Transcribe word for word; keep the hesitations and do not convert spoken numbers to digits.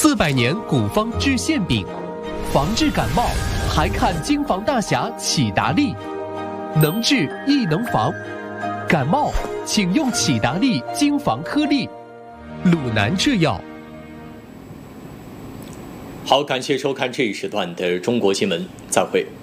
四百年古方治馅饼，防治感冒还看京防大侠启达利，能治亦能防。感冒请用启达利京防颗粒，鲁南制药。 好，感谢收看这一时段的中国新闻，再会。